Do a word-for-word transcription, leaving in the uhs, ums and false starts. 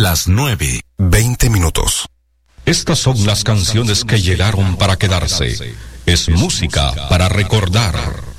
las nueve, veinte minutos. Estas son las canciones que llegaron para quedarse. Es música para recordar.